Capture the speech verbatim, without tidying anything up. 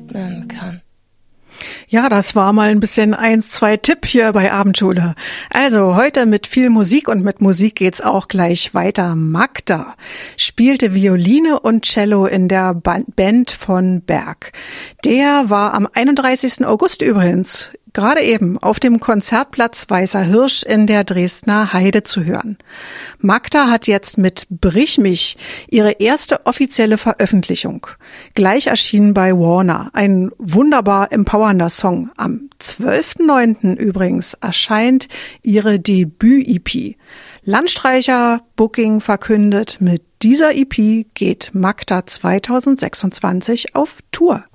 atmen kann. Ja, das war mal ein bisschen eins, zwei Tipp hier bei Abendschule. Also heute mit viel Musik und mit Musik geht's auch gleich weiter. Magda spielte Violine und Cello in der Band von Berg. Der war am einunddreißigsten August übrigens gerade eben auf dem Konzertplatz Weißer Hirsch in der Dresdner Heide zu hören. Magda hat jetzt mit Brich mich ihre erste offizielle Veröffentlichung. Gleich erschienen bei Warner. Ein wunderbar empowernder Song. Am zwölften neunten übrigens erscheint ihre Debüt-E P. Landstreicher Booking verkündet, mit dieser E P geht Magda zweitausendsechsundzwanzig auf Tour.